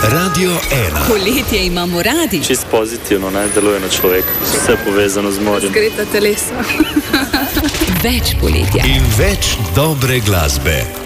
Radio 1. Poletje imamo radi. Čist pozitivno, ne, deluje na človeka. Vse povezano z morjem. Zgreta telesa. Več poletja. In več dobre glasbe.